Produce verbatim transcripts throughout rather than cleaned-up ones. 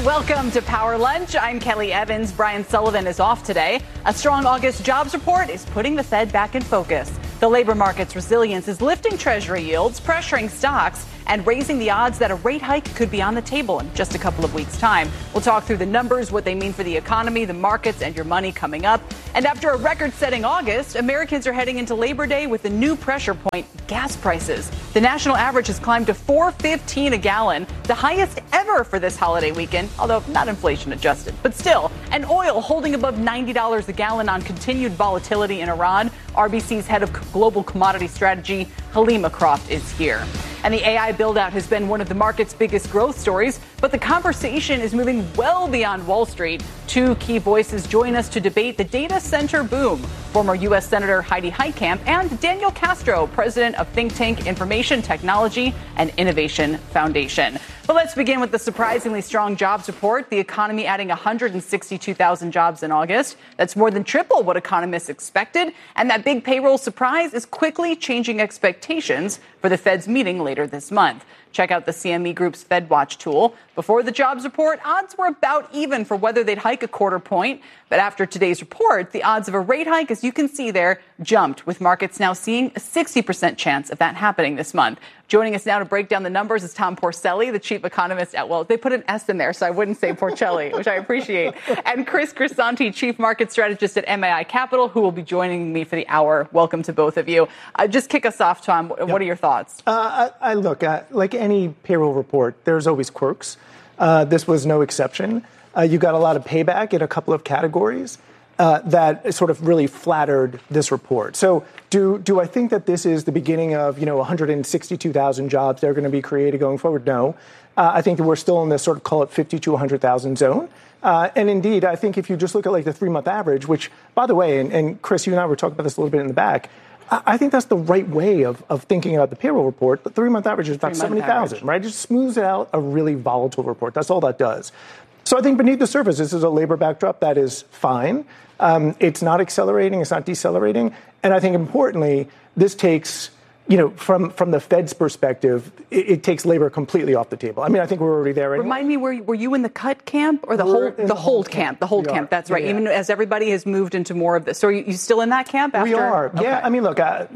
Welcome to Power Lunch. I'm Kelly Evans. Brian Sullivan is off today. A strong August jobs report is putting the Fed back in focus. The labor market's resilience is lifting Treasury yields, pressuring stocks, and raising the odds that a rate hike could be on the table in just a couple of weeks' time. We'll talk through the numbers, what they mean for the economy, the markets, and your money coming up. And after a record-setting August, Americans are heading into Labor Day with a new pressure point: gas prices. The national average has climbed to four fifteen a gallon, the highest ever for this holiday weekend, although not inflation adjusted. But still, and oil holding above ninety dollars a gallon on continued volatility in Iran. R B C's head of global commodity strategy, Halima Croft, is here. And the A I build-out has been one of the market's biggest growth stories, but the conversation is moving well beyond Wall Street. Two key voices join us to debate the data center boom. Former U S. Senator Heidi Heitkamp and Daniel Castro, president of think tank Information Technology and Innovation Foundation. But let's begin with the surprisingly strong jobs report. The economy adding one hundred sixty-two thousand jobs in August. That's more than triple what economists expected. And that big payroll surprise is quickly changing expectations for the Fed's meeting later this month. Check out the C M E Group's FedWatch tool. Before the jobs report, odds were about even for whether they'd hike a quarter point. But after today's report, the odds of a rate hike, as you can see there, jumped, with markets now seeing a sixty percent chance of that happening this month. Joining us now to break down the numbers is Tom Porcelli, the chief economist at, well, they put an S in there, so I wouldn't say Porcelli, which I appreciate. And Chris Grisanti, chief market strategist at M A I Capital, who will be joining me for the hour. Welcome to both of you. Uh, just kick us off, Tom. What yeah. are your thoughts? Uh, I, I look, uh, like any payroll report, there's always quirks. Uh, this was no exception. Uh, you got a lot of payback in a couple of categories uh, that sort of really flattered this report. So do do I think that this is the beginning of, you know, one hundred sixty-two thousand jobs that are going to be created going forward? No. Uh, I think that we're still in this sort of, call it fifty to one hundred thousand zone. Uh, and indeed, I think if you just look at like the three-month average, which, by the way, and, and Chris, you and I were talking about this a little bit in the back, I think that's the right way of, of thinking about the payroll report. The three-month average is about seventy thousand, right? It just smooths out a really volatile report. That's all that does. So I think beneath the surface, this is a labor backdrop that is fine. Um, it's not accelerating. It's not decelerating. And I think importantly, this takes, you know, from, from the Fed's perspective, it, it takes labor completely off the table. I mean, I think we're already there. Anyway. Remind me, were you, were you in the cut camp or the we're hold the, the hold camp? camp? The hold we camp. Are. That's right. Yeah. Even as everybody has moved into more of this. So are you, you still in that camp? After? We are. Okay. Yeah. I mean, look, uh,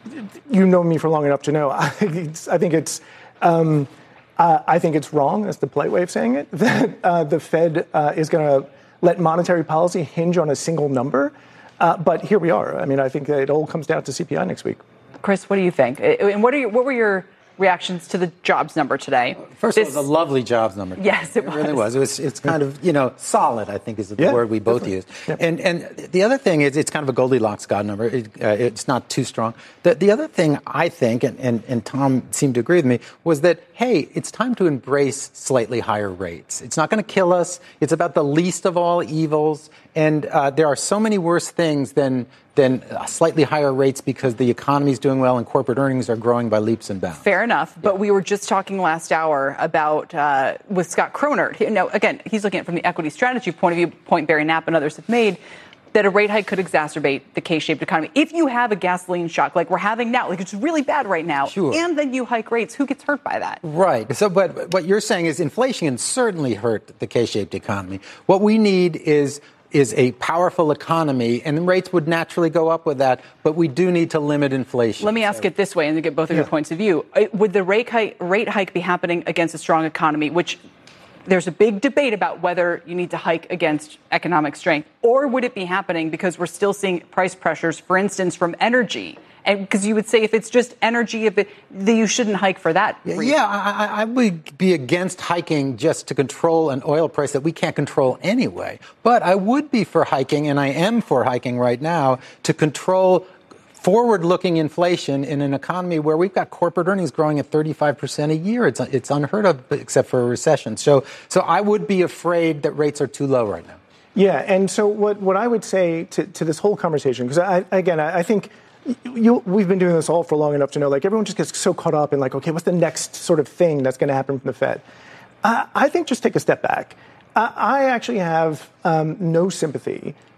you know me for long enough to know. I think it's. I think it's. Um, uh, I think it's wrong. That's the polite way of saying it. That uh, the Fed uh, is going to let monetary policy hinge on a single number. Uh, but here we are. I mean, I think it all comes down to C P I next week. Chris, what do you think? And what are your, what were your reactions to the jobs number today? First this, of all, it was a lovely jobs number. Yes, it, it was. really was. It was. It's kind of, you know, solid, I think is the yeah, word we both definitely. used. Yep. And and the other thing is it's kind of a Goldilocks God number. It, uh, it's not too strong. The, the other thing I think, and, and, and Tom seemed to agree with me, was that, hey, it's time to embrace slightly higher rates. It's not going to kill us. It's about the least of all evils. And uh, there are so many worse things than than slightly higher rates because the economy is doing well and corporate earnings are growing by leaps and bounds. Fair enough. But yeah. we were just talking last hour about uh, with Scott Cronert. He, now, again, he's looking at it from the equity strategy point of view, point Barry Knapp and others have made, that a rate hike could exacerbate the K-shaped economy. If you have a gasoline shock like we're having now, like it's really bad right now, sure. and then you hike rates, who gets hurt by that? Right. So, but what you're saying is inflation can certainly hurt the K-shaped economy. What we need is is a powerful economy, and rates would naturally go up with that, but we do need to limit inflation. Let me ask so. it this way, and to get both of yeah. your points of view. Would the rate hike, rate hike be happening against a strong economy, which there's a big debate about whether you need to hike against economic strength, or would it be happening because we're still seeing price pressures, for instance, from energy? And because you would say if it's just energy, if it, then you shouldn't hike for that reason. Yeah, I, I would be against hiking just to control an oil price that we can't control anyway. But I would be for hiking, and I am for hiking right now, to control forward-looking inflation in an economy where we've got corporate earnings growing at thirty-five percent a year. It's it's unheard of except for a recession. So so I would be afraid that rates are too low right now. Yeah, and so what, what I would say to, to this whole conversation, because I, again, I, I think you, we've been doing this all for long enough to know, like, everyone just gets so caught up in, like, okay, what's the next sort of thing that's going to happen from the Fed? Uh, I think just take a step back. Uh, I actually have um, no sympathy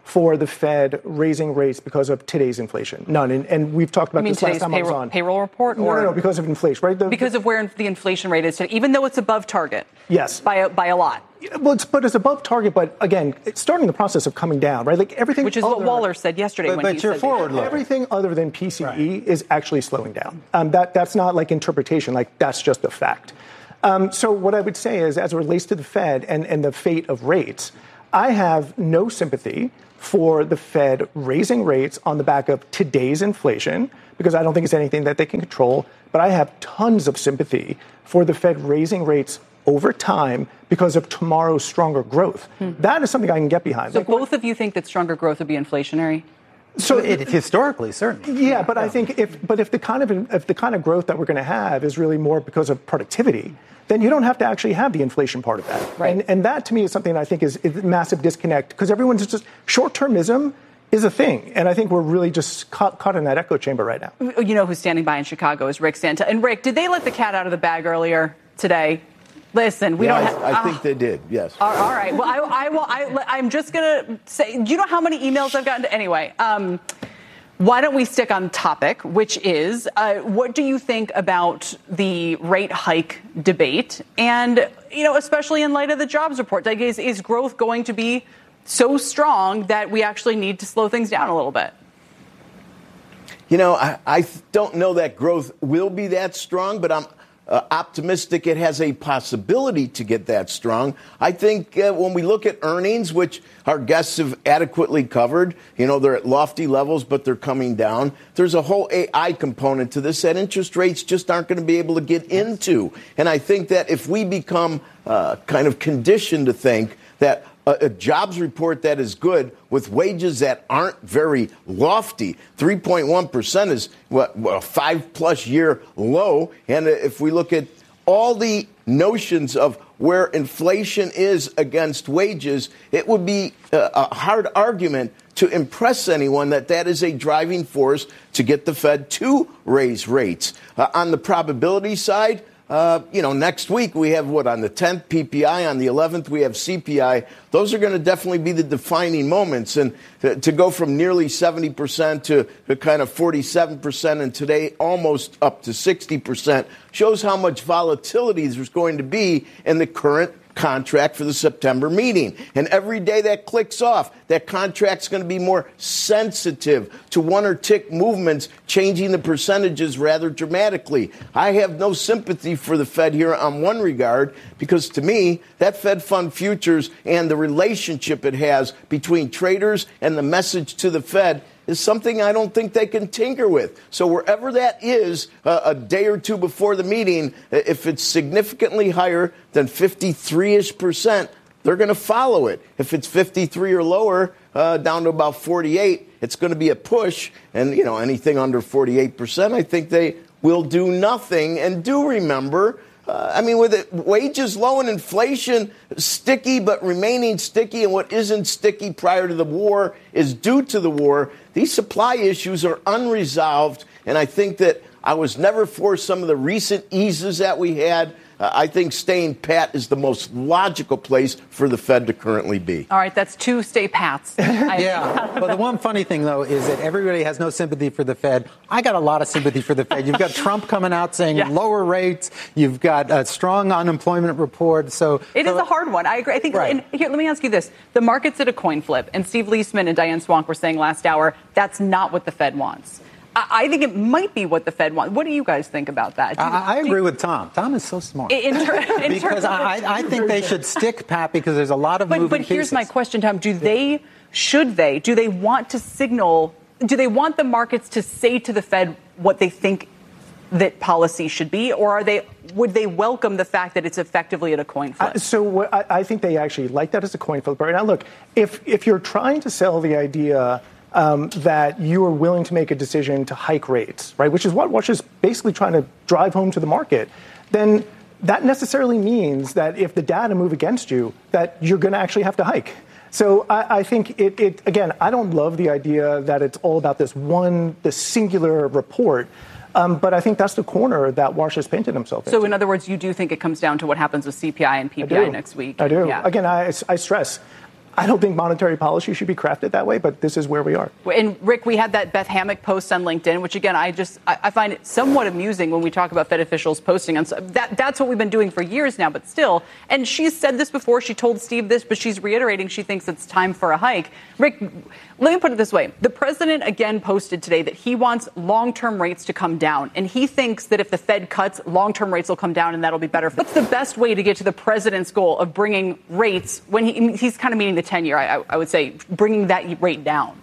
for the Fed raising rates because of today's inflation. None. And, and we've talked about you mean this last today's time payroll, I was on. payroll report? No, or no, no, because of inflation, right? The, because of where the inflation rate is today, even though it's above target. Yes. By a, by a lot. Well, it's, but it's above target, but again, it's starting the process of coming down, right? Like everything. Which is other, what Waller said yesterday but, when but he you're said forward looking. Everything other than P C E right. is actually slowing down. Um, that that's not like interpretation. Like that's just a fact. Um, so what I would say is, as it relates to the Fed and, and the fate of rates, I have no sympathy for the Fed raising rates on the back of today's inflation, because I don't think it's anything that they can control. But I have tons of sympathy for the Fed raising rates over time because of tomorrow's stronger growth. Hmm. That is something I can get behind. So like, both of you think that stronger growth would be inflationary? So it, historically, certainly. Yeah, but I think if but if the kind of if the kind of growth that we're going to have is really more because of productivity, then you don't have to actually have the inflation part of that. Right. And, and that to me is something I think is, is a massive disconnect, because everyone's just short-termism is a thing. And I think we're really just caught, caught in that echo chamber right now. You know who's standing by in Chicago is Rick Santel. And Rick, did they let the cat out of the bag earlier today? Listen, we yeah, don't have... I, I uh, think they did, yes. All right. Well, I, I will, I, I'm just going to say, do you know how many emails I've gotten? To, anyway, um, why don't we stick on topic, which is, uh, what do you think about the rate hike debate? And, you know, especially in light of the jobs report, like, is, is growth going to be so strong that we actually need to slow things down a little bit? You know, I, I don't know that growth will be that strong, but I'm uh, optimistic it has a possibility to get that strong. I think uh, when we look at earnings, which our guests have adequately covered, you know, they're at lofty levels, but they're coming down. There's a whole A I component to this that interest rates just aren't going to be able to get into. And I think that if we become uh, kind of conditioned to think that a jobs report that is good with wages that aren't very lofty. three point one percent is what, a five-plus year low. And if we look at all the notions of where inflation is against wages, it would be a hard argument to impress anyone that that is a driving force to get the Fed to raise rates. Uh, on the probability side, Uh, you know, next week we have what, on the tenth, P P I, on the eleventh we have C P I. Those are going to definitely be the defining moments. And to, to go from nearly seventy percent to, to kind of forty-seven percent and today almost up to sixty percent shows how much volatility there's going to be in the current contract for the September meeting. And every day that clicks off, that contract's going to be more sensitive to one or tick movements, changing the percentages rather dramatically. I have no sympathy for the Fed here on one regard, because to me, that Fed fund futures and the relationship it has between traders and the message to the Fed is something I don't think they can tinker with. So wherever that is uh, a day or two before the meeting, if it's significantly higher than fifty-three-ish percent, they're going to follow it. If it's fifty-three or lower, uh, down to about forty-eight, it's going to be a push. And, you know, anything under forty-eight percent, I think they will do nothing. And do remember, Uh, I mean, with it, wages low and inflation sticky, but remaining sticky, and what isn't sticky prior to the war is due to the war, these supply issues are unresolved. And I think that I was never for some of the recent eases that we had. Uh, I think staying pat is the most logical place for the Fed to currently be. All right, that's two stay pats. Yeah. Well, the one funny thing, though, is that everybody has no sympathy for the Fed. I got a lot of sympathy for the Fed. You've got Trump coming out saying yes. lower rates. You've got a strong unemployment report. So it so, is a hard one. I agree. I think. Right. And here, let me ask you this: the market's at a coin flip, and Steve Leisman and Diane Swank were saying last hour that's not what the Fed wants. I think it might be what the Fed wants. What do you guys think about that? Do you, I, I agree you, with Tom. Tom is so smart. In ter- in because I, I think they should stick pat, because there's a lot of but, moving But here's pieces. my question, Tom. Do they, should they, do they want to signal, do they want the markets to say to the Fed what they think that policy should be, or are they, would they welcome the fact that it's effectively at a coin flip? Uh, so what, I, I think they actually like that as a coin flip. Right now, look, if if you're trying to sell the idea Um, that you are willing to make a decision to hike rates, right, which is what Wash is basically trying to drive home to the market, then that necessarily means that if the data move against you, that you're going to actually have to hike. So I, I think it, it, again, I don't love the idea that it's all about this one, this singular report. Um, but I think that's the corner that Wash has painted himself into. So in other words, you do think it comes down to what happens with C P I and P P I next week? I do. Yeah. Again, I, I stress, I don't think monetary policy should be crafted that way, but this is where we are. And Rick, we had that Beth Hammock post on LinkedIn, which again, I just I, I find it somewhat amusing when we talk about Fed officials posting on that. That's what we've been doing for years now, but still. And she's said this before. She told Steve this, but she's reiterating she thinks it's time for a hike. Rick, let me put it this way. The president again posted today that he wants long-term rates to come down, and he thinks that if the Fed cuts, long-term rates will come down, and that'll be better. What's the best way to get to the president's goal of bringing rates when he, he's kind of meaning the ten-year? I, I would say bringing that rate down.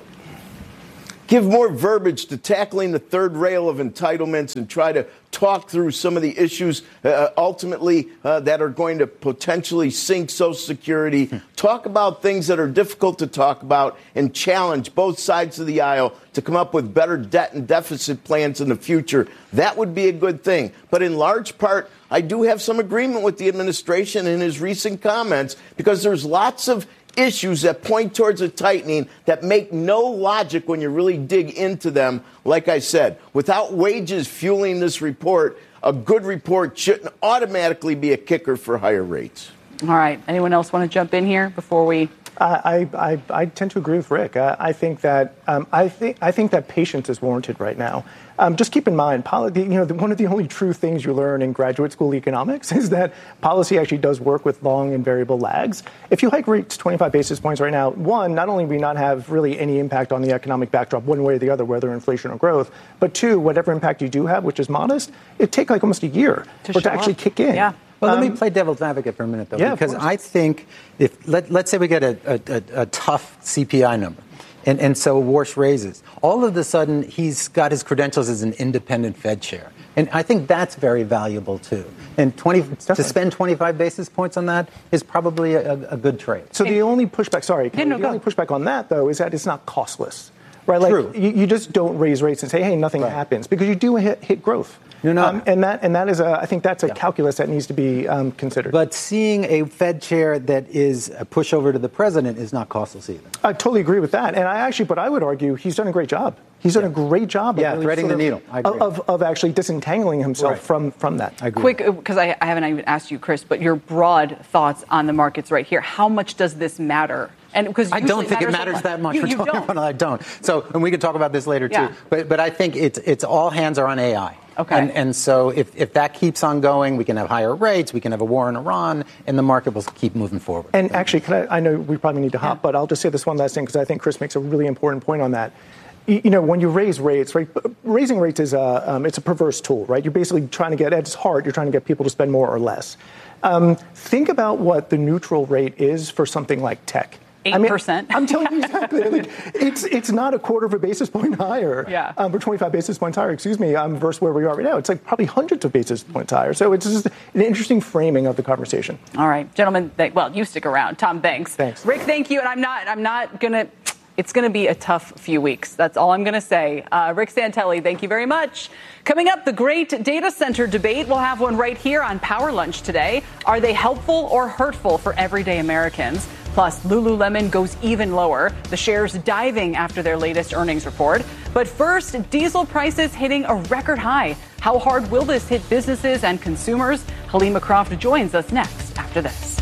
Give more verbiage to tackling the third rail of entitlements and try to talk through some of the issues uh, ultimately uh, that are going to potentially sink Social Security. Talk about things that are difficult to talk about and challenge both sides of the aisle to come up with better debt and deficit plans in the future. That would be a good thing. But in large part, I do have some agreement with the administration in his recent comments because there's lots of issues that point towards a tightening that make no logic when you really dig into them. Like I said, without wages fueling this report, a good report shouldn't automatically be a kicker for higher rates. All right. Anyone else want to jump in here before we? I, I, I tend to agree with Rick. I, I think that um, I think I think that patience is warranted right now. Um, just keep in mind, policy, you know, the, one of the only true things you learn in graduate school economics is that policy actually does work with long and variable lags. If you hike rates twenty-five basis points right now, one, not only will we not have really any impact on the economic backdrop one way or the other, whether inflation or growth, but two, whatever impact you do have, which is modest, it take like almost a year to for it to actually up. kick in. Yeah. Well, um, let me play devil's advocate for a minute, though, yeah, because I think if let, let's say we get a, a, a tough C P I number. And, and so Warsh raises. All of a sudden, he's got his credentials as an independent Fed chair. And I think that's very valuable, too. And twenty to spend twenty-five basis points on that is probably a, a good trade. So the only pushback, sorry, Yeah, no, the go. only pushback on that, though, is that it's not costless. Right? Like, True. You, you just don't raise rates and say, hey, nothing Right. happens, because you do hit, hit growth. No, no. Um, and that and that is a, I think that's a Yeah. calculus that needs to be um, considered. But seeing a Fed chair that is a pushover to the president is not costless either. I totally agree with that. And I actually, but I would argue he's done a great job. He's done a great job Yeah, of really threading sort the of- needle. I agree. Of, of actually disentangling himself Right. from, from that. I agree. Quick, because I, I haven't even asked you, Chris, but your broad thoughts on the markets right here. How much does this matter? And because I don't think it matters that much. You, We're you talking don't. about it. I don't. So, and we can talk about this later Yeah. too. But but I think it's it's all hands are on A I. Okay. And and so if if that keeps on going, we can have higher rates, we can have a war in Iran, and the market will keep moving forward. And actually, can I, I know we probably need to hop, Yeah. but I'll just say this one last thing because I think Chris makes a really important point on that. You you know, when you raise rates, right? Raising rates is a um, it's a perverse tool, right? You're basically trying to get at its heart, you're trying to get people to spend more or less. Um, think about what the neutral rate is for something like tech. Eight percent. I mean, I'm telling you exactly. Like, it's it's not a quarter of a basis point higher. Yeah. Um, or twenty-five basis points higher. Excuse me. Um, versus where we are right now, it's like probably hundreds of basis points higher. So it's just an interesting framing of the conversation. All right, gentlemen. Th- well, you stick around. Tom, thanks. Thanks. Rick, thank you. And I'm not. I'm not gonna. It's going to be a tough few weeks. That's all I'm going to say. Uh, Rick Santelli, thank you very much. Coming up, the great data center debate. We'll have one right here on Power Lunch today. Are they helpful or hurtful for everyday Americans? Plus, Lululemon goes even lower. The shares diving after their latest earnings report. But first, diesel prices hitting a record high. How hard will this hit businesses and consumers? Halima Croft joins us next after this.